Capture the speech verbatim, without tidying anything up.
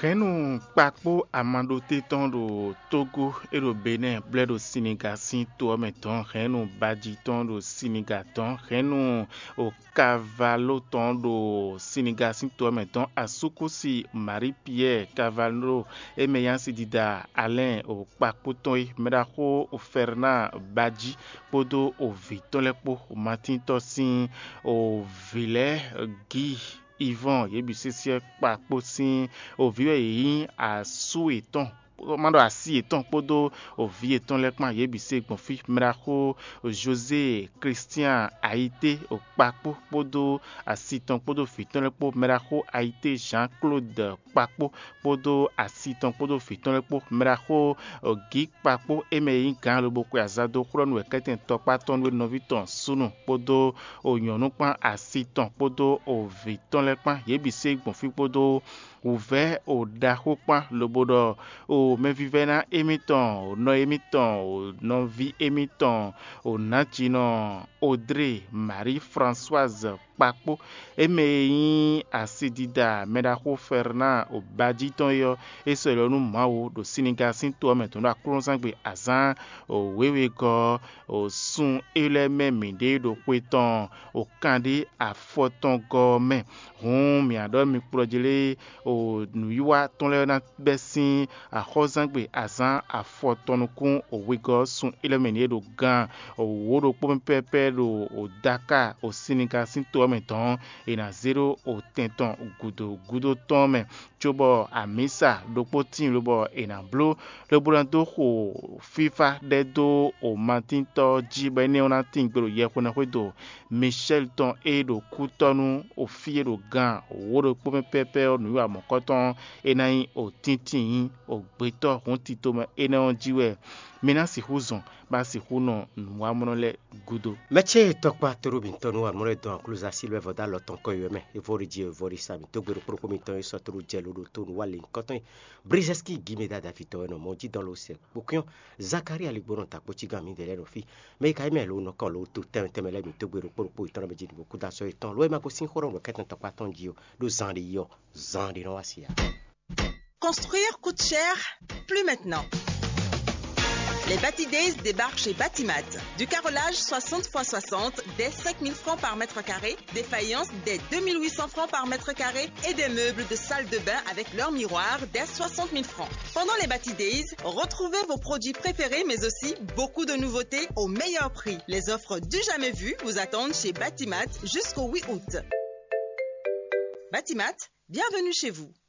Renu Kpakpo Amando Téton do Togo et do Bénin, blé do Sénégassin, toi mettons, Renu Baditon do Sénégaton, Renu au Cavaloton do Sénégassin, toi mettons, Asukusi, Marie-Pierre, Cavallo, et Meyansi Dida, Alain au Kpakpo Toy, Medako au Fernand Badji, Podo au Viton Lepo, au Martin Tossin, au Villet, Guy. Yvon yebisisi Kpakpo sin oviwe yi a sou eton mando a si eton podo ovi eton lekman yebise gbonfi mrako José Christian Haïté au Kpakpo podo a si ton podo fiton lekpo mrako Haïté Jean-Claude Kpakpo podo a si ton podo fiton lekpo mrako Guy Kpakpo emeyi gan lo boko azado kron we keten tokpa ton we noviton sunu podo o nyonu pan a si ton podo o viton lekpan yebise gbonfi podo ouvert au Dahopan le bodo au mevivena émiton au no émiton au non vie émiton au natino Audrey Marie-Françoise Kpakpo emeyi asidida medako Fernand au Baditon yo et selon mao do Sénégassin to maintenant a klonsangbe azan au wewego au sun eleme minde do kweton au kande a foton gomen hon mi adon mi projele au nuiwa ton le na besin a khozangbe azan a foton kun au wego sun eleme do gan au wodo pompepe do au Dakar au Sénégassin to maintenant et na zéro au tenton gudo gudo tome chobo amisa do potin le bo et na blo le bolando ko FIFA dedo au matinto jibene ona tingro ye ko na do Michel ton et do kutonu au fie do gan wodo pompepe nu wa mokoton et na au tintin au beto on titoma et na on jiwe mena si huzon ba si huno nwa monole gudo meche tokpa torobin tonu wa mure don kluza silwe voda loton koyeme e vori die vori sami togbero prokomiton e sotru jelo do tonu wali koton brizeski gimeda davito no moji dans l'océan bokion zakari ali boron takoti gami de leno fi me kai melo no kan lo to tem temele mi togbero propo iton be jidi boku da so iton lo e ma ko sin khoron lo ketan tokpa ton dio do zandi yo zandi no asia. Construire coûte cher, plus maintenant. Les Bati Days débarquent chez Batimat. Du carrelage soixante par soixante dès cinq mille francs par mètre carré, des faïences dès deux mille huit cents francs par mètre carré et des meubles de salle de bain avec leur miroir dès soixante mille francs. Pendant les Bati Days, retrouvez vos produits préférés mais aussi beaucoup de nouveautés au meilleur prix. Les offres du jamais vu vous attendent chez Batimat jusqu'au huit août. Batimat, bienvenue chez vous.